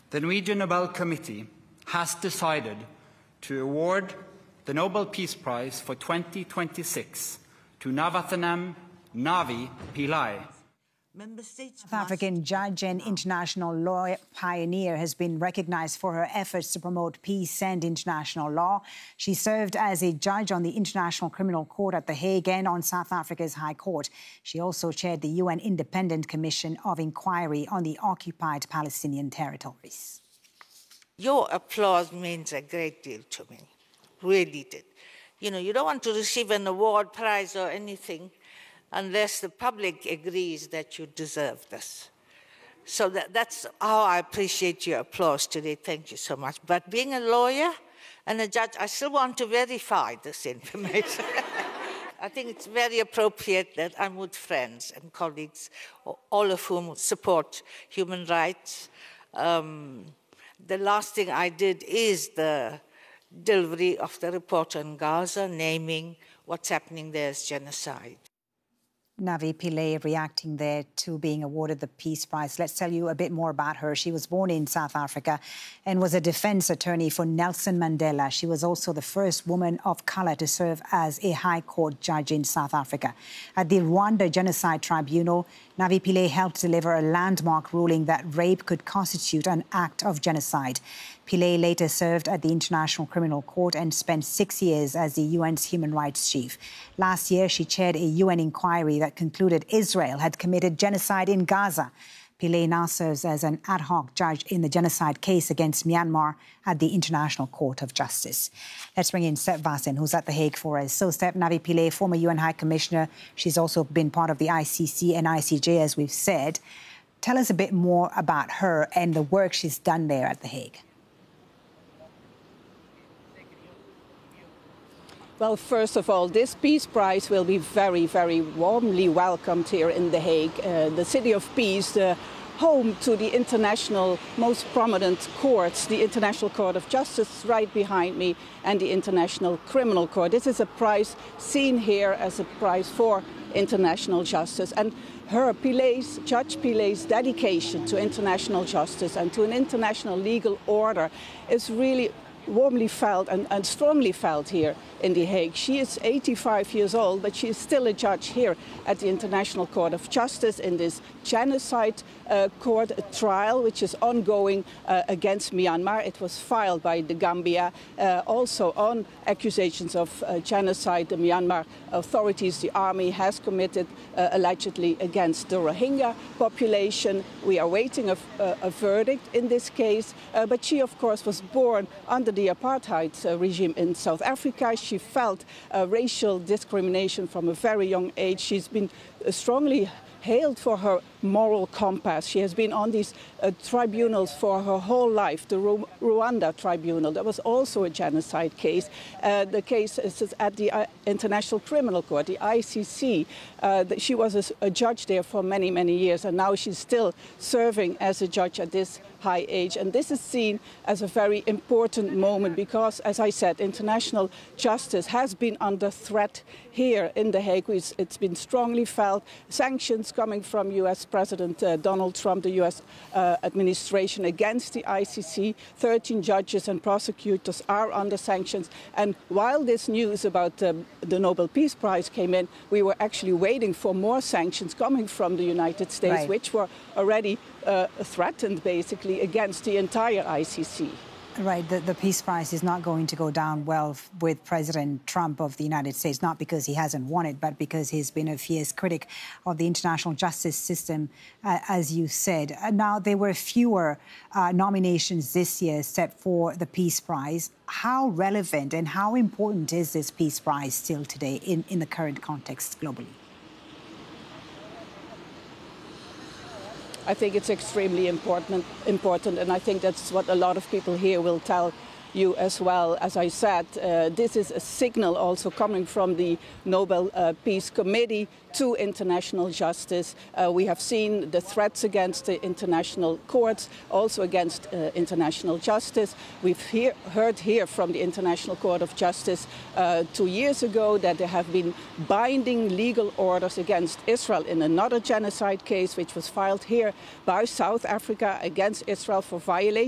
the Norwegian Nobel Committee has decided to award the Nobel Peace Prize for 2026 to Navaratnam Navi Pillai. South African judge and international law pioneer has been recognized for her efforts to promote peace and international law. She served as a judge on the International Criminal Court at The Hague and on South Africa's High Court. She also chaired the UN Independent Commission of Inquiry on the occupied Palestinian territories. Your applause means a great deal to me, really did. You know, you don't want to receive an award, prize or anything unless the public agrees that you deserve this. So that's how I appreciate your applause today. Thank you so much. But being a lawyer and a judge, I still want to verify this information. I think it's very appropriate that I'm with friends and colleagues, all of whom support human rights. The last thing I did is the delivery of the report on Gaza, naming what's happening there as genocide. Navi Pillay reacting there to being awarded the Peace Prize. Let's tell you a bit more about her. She was born in South Africa and was a defense attorney for Nelson Mandela. She was also the first woman of color to serve as a High Court judge in South Africa. At the Rwanda Genocide Tribunal, Navi Pillay helped deliver a landmark ruling that rape could constitute an act of genocide. Pillay later served at the International Criminal Court and spent 6 years as the UN's human rights chief. Last year, she chaired a UN inquiry that concluded Israel had committed genocide in Gaza. Pillay now serves as an ad hoc judge in the genocide case against Myanmar at the International Court of Justice. Let's bring in Step Vassen, who's at The Hague for us. So, Step, Navi Pillay, former UN High Commissioner. She's also been part of the ICC and ICJ, as we've said. Tell us a bit more about her and the work she's done there at The Hague. Well, first of all, this Peace Prize will be very, very warmly welcomed here in The Hague. The City of Peace, home to the international most prominent courts, the International Court of Justice right behind me and the International Criminal Court. This is a prize seen here as a prize for international justice. And Judge Pillay's dedication to international justice and to an international legal order is really warmly felt and strongly felt here in The Hague. She is 85 years old, but she is still a judge here at the International Court of Justice in this genocide court trial, which is ongoing against Myanmar. It was filed by the Gambia, also on accusations of genocide. The Myanmar authorities, the army, has committed allegedly against the Rohingya population. We are waiting a verdict in this case, but she, of course, was born under the apartheid regime in South Africa. She felt racial discrimination from a very young age. She's been strongly hailed for her moral compass. She has been on these tribunals for her whole life. The Rwanda Tribunal, that was also a genocide case. The case is at the International Criminal Court, the ICC. She was a judge there for many, many years, and now she's still serving as a judge at this high age. And this is seen as a very important moment because, as I said, international justice has been under threat here in The Hague. It's been strongly felt. Sanctions coming from U.S. President Donald Trump, the U.S. Administration against the ICC. 13 judges and prosecutors are under sanctions. And while this news about the Nobel Peace Prize came in, we were actually waiting for more sanctions coming from the United States, right, which were already threatened, basically, against the entire ICC. Right. The Peace Prize is not going to go down well with President Trump of the United States, not because he hasn't won it, but because he's been a fierce critic of the international justice system, as you said. Now, there were fewer nominations this year set for the Peace Prize. How relevant and how important is this Peace Prize still today in the current context globally? I think it's extremely important, and I think that's what a lot of people here will tell you as well. As I said, this is a signal also coming from the Nobel Peace Committee to international justice. We have seen the threats against the international courts, also against international justice. We've heard here from the International Court of Justice 2 years ago that there have been binding legal orders against Israel in another genocide case, which was filed here by South Africa against Israel for violating